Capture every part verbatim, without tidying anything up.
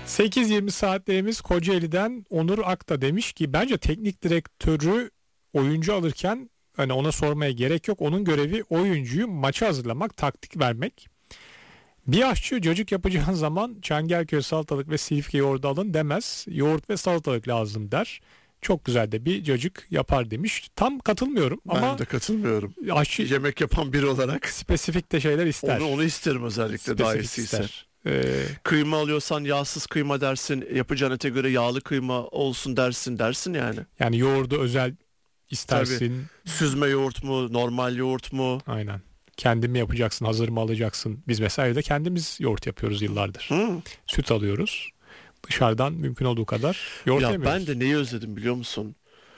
sekiz yirmi saatlerimiz Kocaeli'den Onur Akta demiş ki bence teknik direktörü oyuncu alırken hani ona sormaya gerek yok. Onun görevi oyuncuyu maça hazırlamak, taktik vermek. Bir aşçı cacık yapacağın zaman Çengelköy salatalık ve sirke yoğurdu alın demez. Yoğurt ve salatalık lazım der. Çok güzel de bir cacık yapar demiş. Tam katılmıyorum ben ama de katılmıyorum. Aşçı yemek yapan biri olarak spesifik de şeyler ister. Onu, onu isterim özellikle, daha iyisi ise. Ee, Kıyma alıyorsan yağsız kıyma dersin, yapacağın ete göre yağlı kıyma olsun dersin dersin yani. Yani yoğurdu özel istersin. Tabii. Süzme yoğurt mu, normal yoğurt mu? Aynen. Kendin mi yapacaksın, hazır mı alacaksın? Biz mesela evde kendimiz yoğurt yapıyoruz yıllardır. Hı. Süt alıyoruz. Dışarıdan mümkün olduğu kadar yoğurt ya yemiyoruz. Ben de neyi özledim biliyor musun?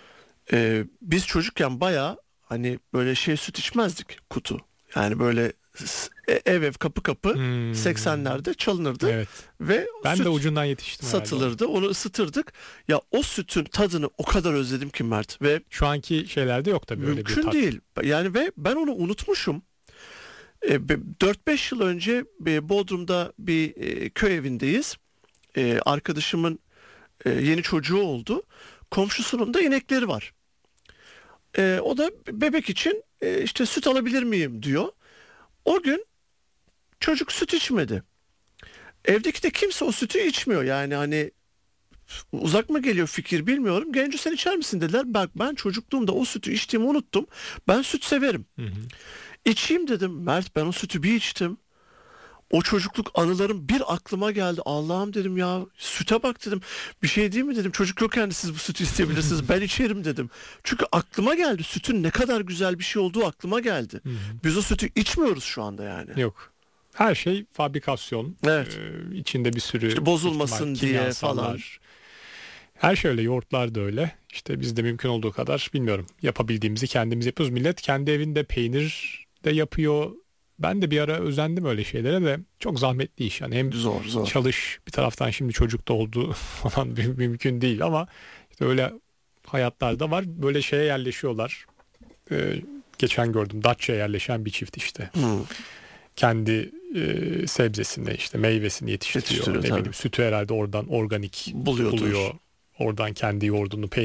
Ee, biz çocukken baya hani böyle şey süt içmezdik, kutu. Yani böyle ev ev kapı kapı hmm. seksenlerde çalınırdı. Evet. Ve ben süt de ucundan yetiştim satılırdı. Herhalde. Onu ısıtırdık. Ya o sütün tadını o kadar özledim ki Mert. Ve şu anki şeylerde yok tabii öyle bir tat. Mümkün değil. Yani ve ben onu unutmuşum. E, dört beş yıl önce e, Bodrum'da bir e, köy evindeyiz. E, arkadaşımın e, yeni çocuğu oldu. Komşusunun da inekleri var. E, o da bebek için e, işte süt alabilir miyim diyor. O gün çocuk süt içmedi. Evdeki de kimse o sütü içmiyor. Yani hani uzak mı geliyor fikir bilmiyorum. Genco sen içer misin dediler. Bak ben çocukluğumda o sütü içtiğimi unuttum. Ben süt severim. Hı hı. İçeyim dedim. Mert ben o sütü bir içtim. O çocukluk anılarım bir aklıma geldi. Allah'ım dedim ya, süte bak dedim. Bir şey değil mi dedim. Çocuk yokken siz bu sütü isteyebilirsiniz. Ben içerim dedim. Çünkü aklıma geldi. Sütün ne kadar güzel bir şey olduğu aklıma geldi. Hı hı. Biz o sütü içmiyoruz şu anda yani. Yok. Her şey fabrikasyon. Evet. Ee, içinde bir sürü işte bozulmasın diye falan. Her şey öyle, yoğurtlar da öyle. İşte biz de mümkün olduğu kadar bilmiyorum. Yapabildiğimizi kendimiz yapıyoruz. Millet kendi evinde peynir de yapıyor. Ben de bir ara özendim öyle şeylere de çok zahmetli iş. Yani hem zor, zor. çalış bir taraftan şimdi çocuk da oldu falan mümkün değil ama işte öyle hayatlarda var. Böyle şeye yerleşiyorlar. Ee, geçen gördüm Datça'ya yerleşen bir çift işte. Hmm. Kendi e, sebzesini işte meyvesini yetiştiriyor. Ne bileyim, sütü herhalde oradan organik Buluyordur. buluyor. Oradan kendi yoğurdunu